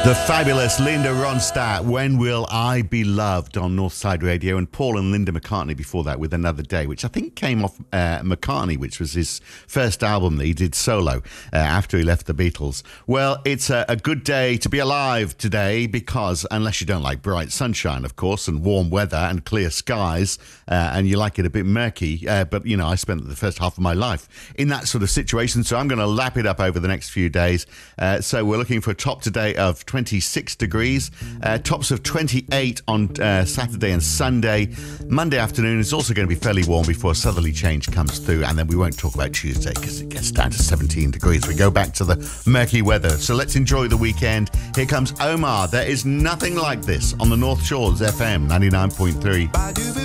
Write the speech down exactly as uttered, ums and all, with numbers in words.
The fabulous Linda Ronstadt, When Will I Be Loved, on Northside Radio, and Paul and Linda McCartney before that with Another Day, which I think came off uh, McCartney, which was his first album that he did solo uh, after he left the Beatles. Well, it's a, a good day to be alive today because, unless you don't like bright sunshine, of course, and warm weather and clear skies, uh, and you like it a bit murky, uh, but, you know, I spent the first half of my life in that sort of situation, so I'm going to lap it up over the next few days. Uh, so we're looking for a top today of twenty-six degrees, uh, tops of twenty-eight on uh, Saturday and Sunday. Monday afternoon is also going to be fairly warm before a southerly change comes through, and then we won't talk about Tuesday because it gets down to seventeen degrees. We go back to the murky weather. So let's enjoy the weekend. Here comes Omar. There is nothing like this on the North Shores F M ninety-nine point three.